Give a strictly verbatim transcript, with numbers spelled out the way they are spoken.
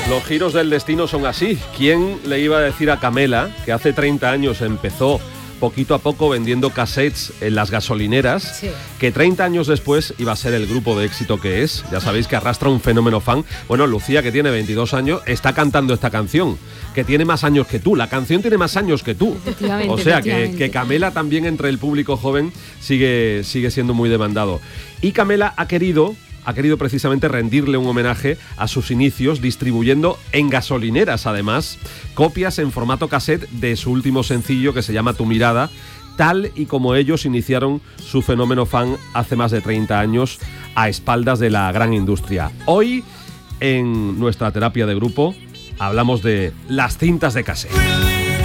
Los giros del destino son así. ¿Quién le iba a decir a Camela, que hace treinta años empezó poquito a poco vendiendo cassettes en las gasolineras, sí, que treinta años después iba a ser el grupo de éxito que es? Ya sabéis que arrastra un fenómeno fan. Bueno, Lucía, que tiene veintidós años, está cantando esta canción, que tiene más años que tú. La canción tiene más años que tú. O sea, que, que Camela también entre el público joven sigue, sigue siendo muy demandado. Y Camela ha querido... ha querido precisamente rendirle un homenaje a sus inicios, distribuyendo en gasolineras, además, copias en formato cassette de su último sencillo, que se llama Tu Mirada, tal y como ellos iniciaron su fenómeno fan hace más de treinta años, a espaldas de la gran industria. Hoy, en nuestra terapia de grupo, hablamos de las cintas de cassette.